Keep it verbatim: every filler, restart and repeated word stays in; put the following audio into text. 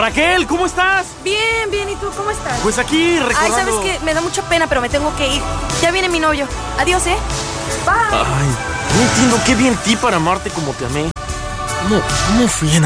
Raquel, ¿cómo estás? Bien, bien, ¿y tú cómo estás? Pues aquí recordando... Ay, ¿sabes qué? Me da mucha pena, pero me tengo que ir. Ya viene mi novio. Adiós, ¿eh? Bye. Ay, no entiendo qué vi en ti para amarte como te amé. ¿Cómo, cómo fui enamorado?